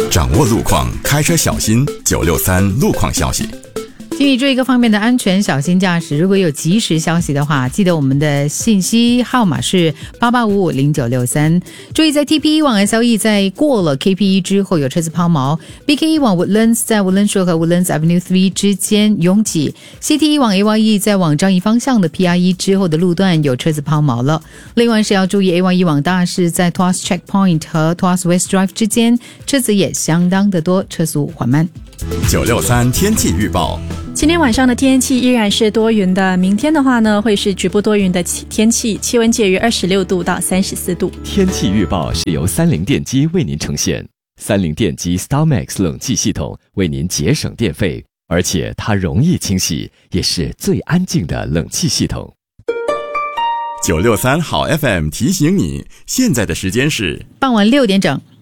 掌握路况，开车小心。963路况消息。 请你注意各方面的安全，小心驾驶。如果有及时消息的话，记得我们的信息号码是88550963。注意在 TPE 往 SLE 在过了 KPE 之后有车子抛锚， BKE 往 Woodlands 在 Woodlands Road 和 Woodlands Avenue 3之间拥挤， CTE 往 AYE 在往樟宜方向的 PRE 之后的路段有车子抛锚了。另外是要注意 AYE 往大市在 Tuas Checkpoint 和 Tuas West Drive 之间车子也相当的多，车速缓慢。 963天气预报。 今天晚上的天气依然是多云的，明天的话呢，会是局部多云的天气，气温介于26度到34度。 天气预报是由30电机为您呈现，30电机 StarMax 冷气系统为您节省电费，而且它容易清洗，也是最安静的冷气系统。 963好 FM 提醒你，现在的时间是傍晚6点整。